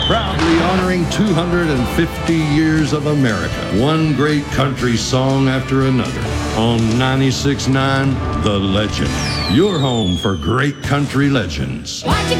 Proudly honoring 250 years of America. One great country song after another. On 96.9, The Legend. Your home for great country legends.